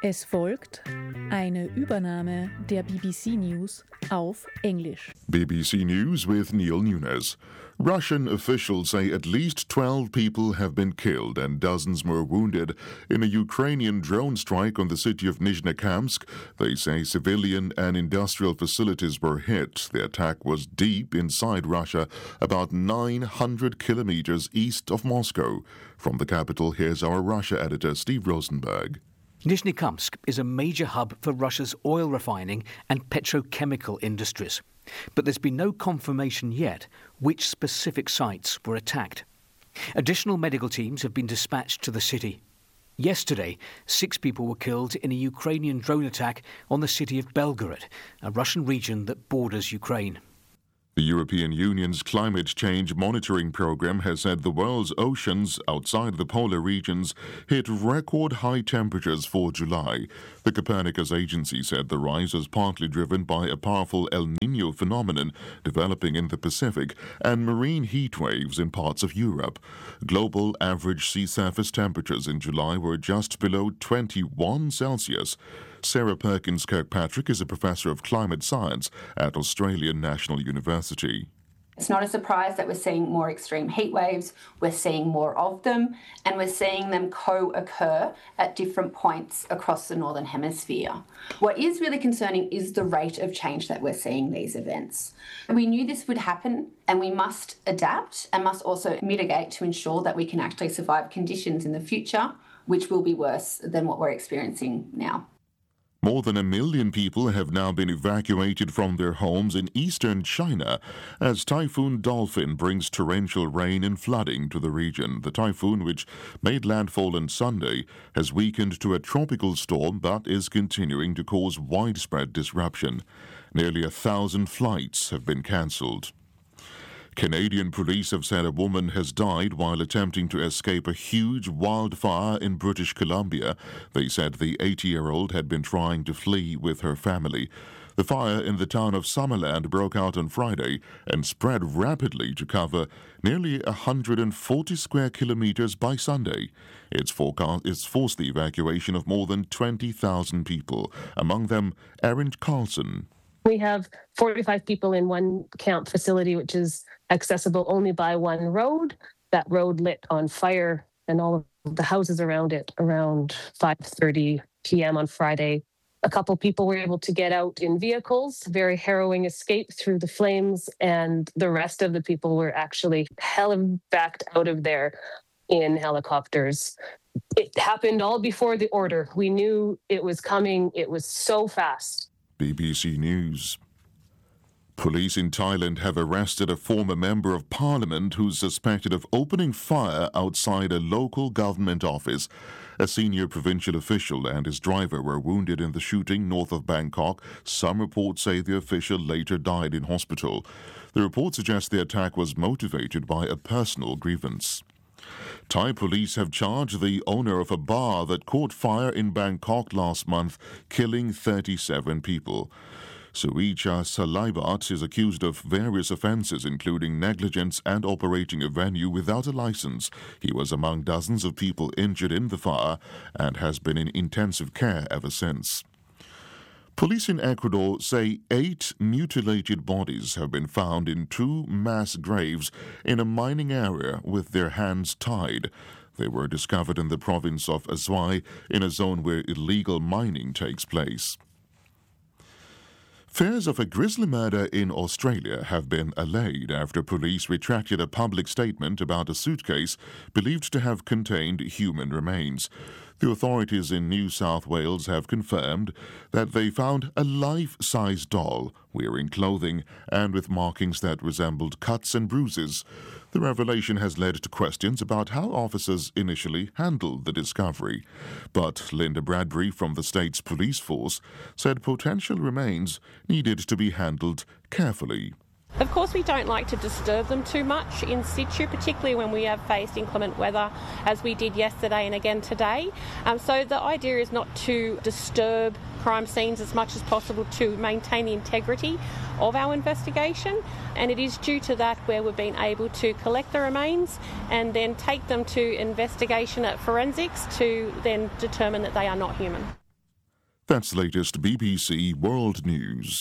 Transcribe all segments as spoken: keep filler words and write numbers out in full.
Es folgt eine Übernahme der B B C News auf Englisch. B B C News with Neil Nunes. Russian officials say at least twelve people have been killed and dozens more wounded in a Ukrainian drone strike on the city of Nizhnekamsk. They say civilian and industrial facilities were hit. The attack was deep inside Russia, about nine hundred kilometers east of Moscow. From the capital, here's our Russia editor, Steve Rosenberg. Nizhnekamsk is a major hub for Russia's oil refining and petrochemical industries. But there's been no confirmation yet which specific sites were attacked. Additional medical teams have been dispatched to the city. Yesterday, six people were killed in a Ukrainian drone attack on the city of Belgorod, a Russian region that borders Ukraine. The European Union's climate change monitoring program has said the world's oceans outside the polar regions hit record high temperatures for July. The Copernicus agency said the rise was partly driven by a powerful El Niño phenomenon developing in the Pacific and marine heat waves in parts of Europe. Global average sea surface temperatures in July were just below twenty-one Celsius. Sarah Perkins Kirkpatrick is a professor of climate science at Australian National University. It's not a surprise that we're seeing more extreme heat waves, we're seeing more of them, and we're seeing them co-occur at different points across the Northern Hemisphere. What is really concerning is the rate of change that we're seeing these events. We knew this would happen, and we must adapt and must also mitigate to ensure that we can actually survive conditions in the future, which will be worse than what we're experiencing now. More than a million people have now been evacuated from their homes in eastern China as Typhoon Dolphin brings torrential rain and flooding to the region. The typhoon, which made landfall on Sunday, has weakened to a tropical storm but is continuing to cause widespread disruption. Nearly a thousand flights have been cancelled. Canadian police have said a woman has died while attempting to escape a huge wildfire in British Columbia. They said the eighty-year-old had been trying to flee with her family. The fire in the town of Summerland broke out on Friday and spread rapidly to cover nearly one hundred forty square kilometers by Sunday. It's, forecast, it's forced the evacuation of more than twenty thousand people, among them Erin Carlson. We have forty-five people in one camp facility, which is accessible only by one road. That road lit on fire, and all of the houses around it around five thirty p.m. on Friday. A couple people were able to get out in vehicles, very harrowing escape through the flames, and the rest of the people were actually helivacked out of there in helicopters. It happened all before the order. We knew it was coming. It was so fast. B B C News. Police in Thailand have arrested a former member of parliament who's suspected of opening fire outside a local government office. A senior provincial official and his driver were wounded in the shooting north of Bangkok. Some reports say the official later died in hospital. The report suggests the attack was motivated by a personal grievance. Thai police have charged the owner of a bar that caught fire in Bangkok last month, killing thirty-seven people. Suicha Salaibat is accused of various offences, including negligence and operating a venue without a license. He was among dozens of people injured in the fire and has been in intensive care ever since. Police in Ecuador say eight mutilated bodies have been found in two mass graves in a mining area with their hands tied. They were discovered in the province of Azuay, in a zone where illegal mining takes place. Fears of a grisly murder in Australia have been allayed after police retracted a public statement about a suitcase believed to have contained human remains. The authorities in New South Wales have confirmed that they found a life-size doll wearing clothing and with markings that resembled cuts and bruises. The revelation has led to questions about how officers initially handled the discovery. But Linda Bradbury from the state's police force said potential remains needed to be handled carefully. Of course, we don't like to disturb them too much in situ, particularly when we have faced inclement weather, as we did yesterday and again today. Um, so the idea is not to disturb crime scenes as much as possible, to maintain the integrity of our investigation. And it is due to that where we've been able to collect the remains and then take them to investigation at forensics to then determine that they are not human. That's the latest B B C World News.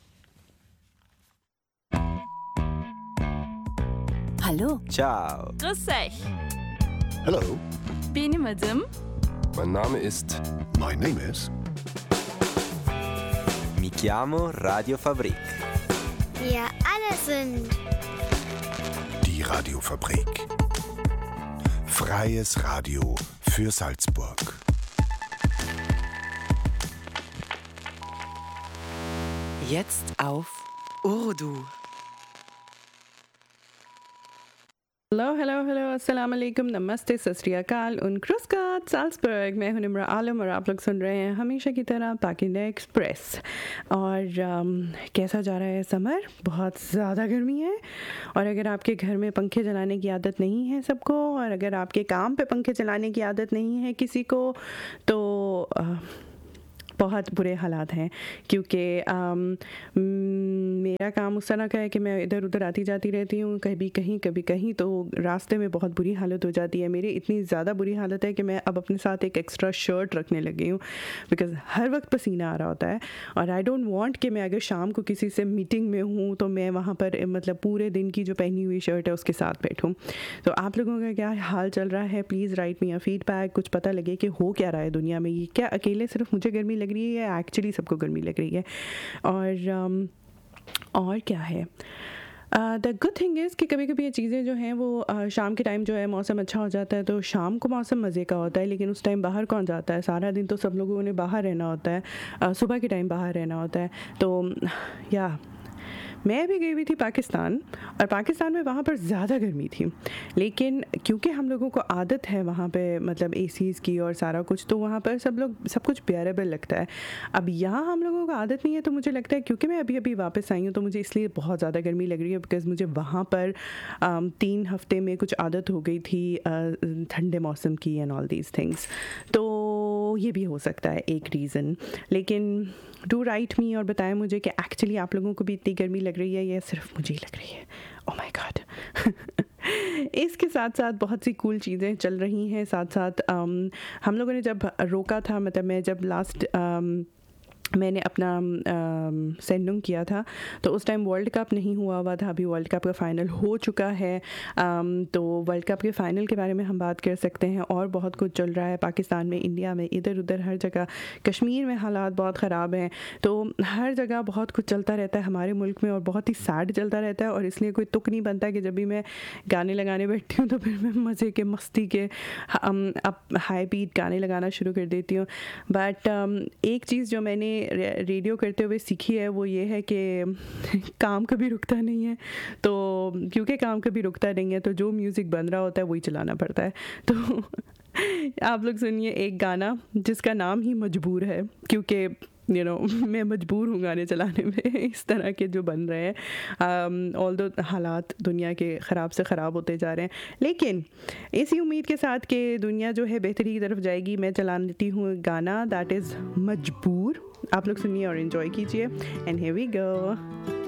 Hallo. Ciao. Grüß euch. Hello. Benim adım. Mein Name ist. My name is. Mi chiamo Radio Fabrik. Wir alle sind. Die Radiofabrik. Freies Radio für Salzburg. Jetzt auf Urdu. Hello hello hello अस्सलाम वालेकुम, नमस्ते, सत श्री अकाल और gross God Salzburg. मैं हूं निम्रा आलम और आप लोग सुन रहे हैं हमेशा की तरह पाकिंदा एक्सप्रेस। और um, कैसा जा रहा है समर? बहुत ज़्यादा गर्मी है और अगर आपके घर में पंखे चलाने की आदत नहीं है सबको, और अगर आपके काम पे पंखे चलाने की आदत नहीं है किसी को, तो uh, बहुत बुरे हालात हैं। क्योंकि मेरा काम उस तरह का है कि मैं इधर उधर आती जाती रहती हूँ, कभी कहीं कभी कहीं, तो रास्ते में बहुत बुरी हालत हो जाती है। मेरी इतनी ज़्यादा बुरी हालत है कि मैं अब अपने साथ एक एक्स्ट्रा शर्ट रखने लगी हूँ, बिकॉज़ हर वक्त पसीना आ रहा होता है। और आई डोंट वांट कि मैं अगर शाम को किसी से मीटिंग में हूँ तो मैं वहाँ पर मतलब पूरे दिन की जो पहनी हुई शर्ट है उसके साथ बैठूँ। तो आप लोगों का क्या हाल चल रहा है? Please write me a feedback, कुछ पता लगे कि हो क्या रहा है दुनिया में। ये क्या अकेले सिर्फ मुझे गर्मी लग रही है या एक्चुअली सबको गर्मी लग रही है? और um, और क्या है? द गुड थिंग इज़ कि कभी कभी ये चीज़ें जो हैं वो uh, शाम के टाइम जो है मौसम अच्छा हो जाता है तो शाम को मौसम मज़े का होता है, लेकिन उस टाइम बाहर कौन जाता है? सारा दिन तो सब लोगों ने बाहर रहना होता है, uh, सुबह के टाइम बाहर रहना होता है। तो या मैं भी गई हुई थी पाकिस्तान, और पाकिस्तान में वहाँ पर ज़्यादा गर्मी थी, लेकिन क्योंकि हम लोगों को आदत है वहाँ पे मतलब एसीज़ की और सारा कुछ, तो वहाँ पर सब लोग सब कुछ बेयरेबल लगता है। अब यहाँ हम लोगों को आदत नहीं है, तो मुझे लगता है क्योंकि मैं अभी अभी वापस आई हूँ तो मुझे इसलिए बहुत ज़्यादा गर्मी लग रही है, बिकॉज़ मुझे वहाँ पर आम, तीन हफ्ते में कुछ आदत हो गई थी ठंडे मौसम की एंड ऑल दीज थिंग्स। तो ये भी हो सकता है एक रीज़न, लेकिन डू राइट मी और बताएं मुझे कि एक्चुअली आप लोगों को भी इतनी गर्मी लग रही है या सिर्फ मुझे ही लग रही है? Oh my God. इसके साथ साथ बहुत सी कूल चीज़ें चल रही हैं साथ साथ। um, हम लोगों ने जब रोका था, मतलब मैं जब लास्ट um, मैंने अपना सेंडुंग किया था तो उस टाइम वर्ल्ड कप नहीं हुआ हुआ था। अभी वर्ल्ड कप का फ़ाइनल हो चुका है, आम, तो वर्ल्ड कप के फ़ाइनल के बारे में हम बात कर सकते हैं। और बहुत कुछ चल रहा है पाकिस्तान में, इंडिया में, इधर उधर हर जगह। कश्मीर में हालात बहुत ख़राब हैं, तो हर जगह बहुत कुछ चलता रहता है हमारे मुल्क में, और बहुत ही सैड चलता रहता है। और इसलिए कोई तुक नहीं बनता कि जब भी मैं गाने लगाने बैठती हूँ तो फिर मैं मज़े के मस्ती के अब हाई बीट गाने लगाना शुरू कर देती हूँ। बट एक चीज़ जो मैंने रेडियो करते हुए सीखी है वो ये है कि काम कभी रुकता नहीं है, तो क्योंकि काम कभी रुकता नहीं है तो जो म्यूज़िक बन रहा होता है वही चलाना पड़ता है। तो आप लोग सुनिए एक गाना जिसका नाम ही मजबूर है, क्योंकि यू नो मैं मजबूर हूँ गाने चलाने में इस तरह के जो बन रहे हैं। ऑल दो हालात दुनिया के ख़राब से ख़राब होते जा रहे हैं, लेकिन इसी उम्मीद के साथ कि दुनिया जो है बेहतरी की तरफ जाएगी, मैं चला लेती हूँ गाना दैट इज़ मजबूर। आप लोग सुनिए और एंजॉय कीजिए, एंड हियर वी गो।